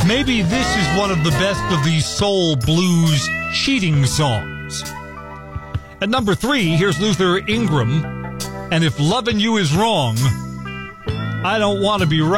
maybe this is one of the best of these soul blues cheating songs. At number 3, here's Luther Ingram, and If Lovin' You Is Wrong, I Don't Want to Be Right.